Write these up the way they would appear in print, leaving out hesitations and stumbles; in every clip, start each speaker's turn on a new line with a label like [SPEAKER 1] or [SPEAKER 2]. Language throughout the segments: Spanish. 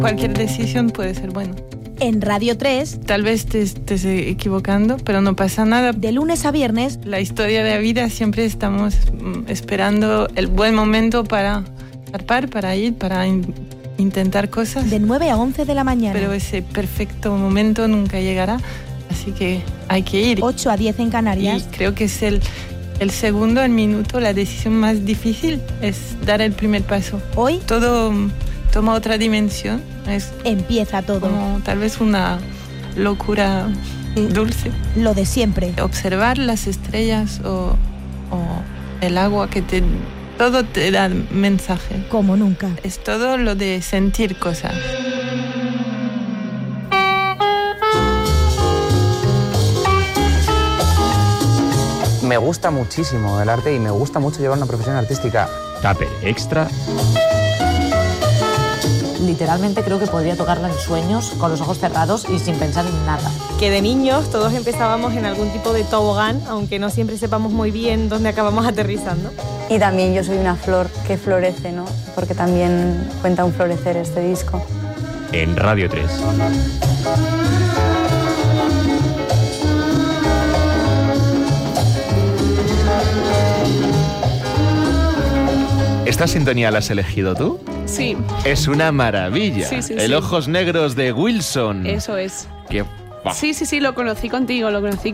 [SPEAKER 1] cualquier decisión puede ser buena.
[SPEAKER 2] En Radio 3,
[SPEAKER 1] tal vez te estés equivocando, pero no pasa nada.
[SPEAKER 2] De lunes a viernes,
[SPEAKER 1] la historia de la vida siempre estamos esperando el buen momento para zarpar, para ir, para intentar cosas.
[SPEAKER 2] De 9 a 11 de la mañana.
[SPEAKER 1] Pero ese perfecto momento nunca llegará, así que hay que ir.
[SPEAKER 2] 8 a 10 en Canarias.
[SPEAKER 1] Y creo que es el segundo, el minuto, la decisión más difícil es dar el primer paso.
[SPEAKER 2] Hoy
[SPEAKER 1] todo toma otra dimensión.
[SPEAKER 2] Empieza todo.
[SPEAKER 1] Como tal vez una locura dulce.
[SPEAKER 2] Lo de siempre.
[SPEAKER 1] Observar las estrellas o el agua que todo te da mensaje.
[SPEAKER 2] Como nunca.
[SPEAKER 1] Es todo lo de sentir cosas.
[SPEAKER 3] Me gusta muchísimo el arte y me gusta mucho llevar una profesión artística.
[SPEAKER 4] Tupper Extra.
[SPEAKER 5] Literalmente creo que podría tocarla en sueños, con los ojos cerrados y sin pensar en nada.
[SPEAKER 6] Que de niños todos empezábamos en algún tipo de tobogán, aunque no siempre sepamos muy bien dónde acabamos aterrizando.
[SPEAKER 7] Y también yo soy una flor que florece, ¿no? Porque también cuenta un florecer este disco.
[SPEAKER 4] En Radio 3.
[SPEAKER 8] ¿Esta sintonía la has elegido tú?
[SPEAKER 9] Sí.
[SPEAKER 8] Es una maravilla.
[SPEAKER 9] Sí, sí,
[SPEAKER 8] el
[SPEAKER 9] sí.
[SPEAKER 8] Ojos Negros de Wilson.
[SPEAKER 9] Eso es.
[SPEAKER 8] Qué...
[SPEAKER 9] Sí, lo conocí contigo.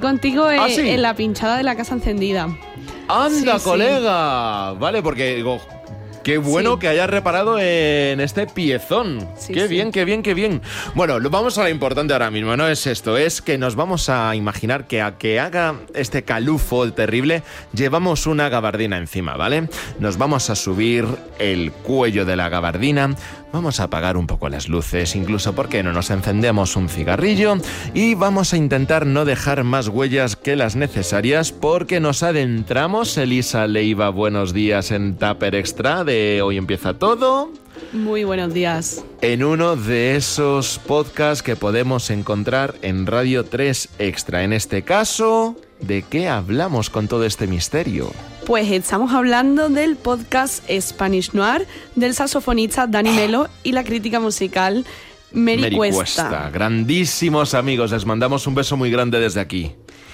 [SPEAKER 8] ¿Sí?
[SPEAKER 9] En la pinchada de la Casa Encendida.
[SPEAKER 8] ¡Anda,
[SPEAKER 9] Sí,
[SPEAKER 8] colega! Sí. Vale, porque digo, qué bueno que hayas reparado en este piezón.
[SPEAKER 9] Sí,
[SPEAKER 8] qué bien, qué bien, qué bien. Bueno, vamos a lo importante ahora mismo, no es esto, es que nos vamos a imaginar que a que haga este calufo terrible, llevamos una gabardina encima, ¿vale? Nos vamos a subir el cuello de la gabardina, vamos a apagar un poco las luces, incluso, ¿por qué no nos encendemos un cigarrillo? Y vamos a intentar no dejar más huellas que las necesarias, porque nos adentramos. Elisa Leiva, buenos días en Tupper Extra de Hoy Empieza Todo.
[SPEAKER 9] Muy buenos días.
[SPEAKER 8] En uno de esos podcasts que podemos encontrar en Radio 3 Extra. En este caso, ¿de qué hablamos con todo este misterio?
[SPEAKER 9] Pues estamos hablando del podcast Spanish Noir del saxofonista Dani Melo y la crítica musical Mary Cuesta.
[SPEAKER 8] Grandísimos amigos, les mandamos un beso muy grande desde aquí.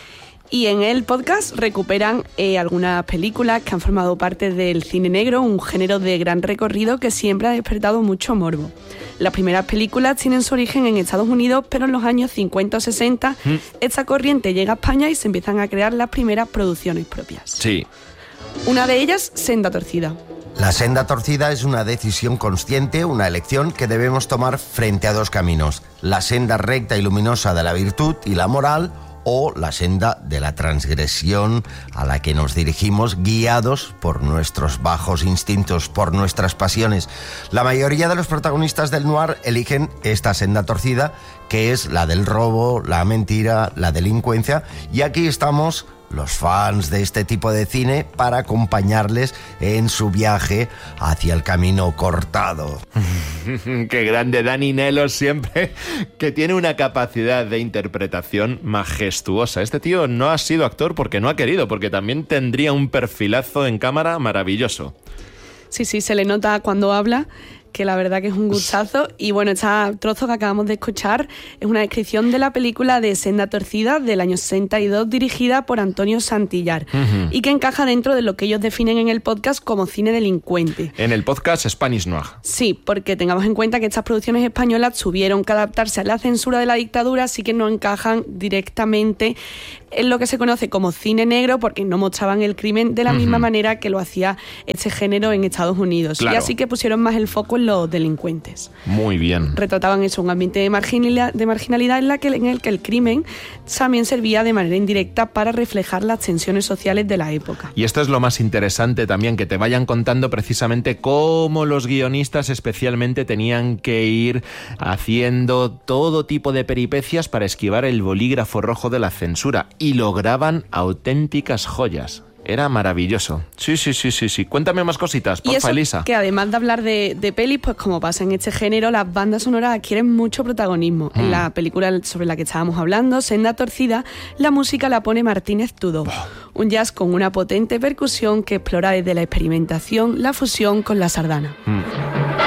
[SPEAKER 9] Y en el podcast recuperan algunas películas que han formado parte del cine negro, un género de gran recorrido que siempre ha despertado mucho morbo. Las primeras películas tienen su origen en Estados Unidos, pero en los años 50 o 60 esta corriente llega a España y se empiezan a crear las primeras producciones propias.
[SPEAKER 8] Sí.
[SPEAKER 9] Una de ellas, Senda Torcida.
[SPEAKER 10] La senda torcida es una decisión consciente, una elección que debemos tomar frente a dos caminos: la senda recta y luminosa de la virtud y la moral, o la senda de la transgresión a la que nos dirigimos guiados por nuestros bajos instintos, por nuestras pasiones. La mayoría de los protagonistas del noir eligen esta senda torcida, que es la del robo, la mentira, la delincuencia, y aquí estamos los fans de este tipo de cine para acompañarles en su viaje hacia el camino cortado.
[SPEAKER 8] Qué grande Dani Melo siempre, que tiene una capacidad de interpretación majestuosa. Este tío no ha sido actor porque no ha querido, porque también tendría un perfilazo en cámara maravilloso.
[SPEAKER 9] Sí, se le nota cuando habla, que la verdad que es un gustazo. Y bueno, este trozo que acabamos de escuchar es una descripción de la película de Senda Torcida del año 62, dirigida por Antonio Santillar, y que encaja dentro de lo que ellos definen en el podcast como cine delincuente.
[SPEAKER 8] En el podcast Spanish Noir.
[SPEAKER 9] Sí, porque tengamos en cuenta que estas producciones españolas tuvieron que adaptarse a la censura de la dictadura, así que no encajan directamente en lo que se conoce como cine negro, porque no mostraban el crimen de la misma manera que lo hacía este género en Estados Unidos.
[SPEAKER 8] Claro.
[SPEAKER 9] Y así que pusieron más el foco en los delincuentes.
[SPEAKER 8] Muy bien.
[SPEAKER 9] Retrataban eso, un ambiente de marginalidad en el que el crimen también servía de manera indirecta para reflejar las tensiones sociales de la época.
[SPEAKER 8] Y esto es lo más interesante también, que te vayan contando precisamente cómo los guionistas especialmente tenían que ir haciendo todo tipo de peripecias para esquivar el bolígrafo rojo de la censura, y lograban auténticas joyas. Era maravilloso. Sí. Cuéntame más cositas, porfa, Elisa.
[SPEAKER 9] Que además de hablar de pelis, pues como pasa en este género, las bandas sonoras adquieren mucho protagonismo. En la película sobre la que estábamos hablando, Senda Torcida, la música la pone Martínez Tudó. Un jazz con una potente percusión que explora desde la experimentación la fusión con la sardana.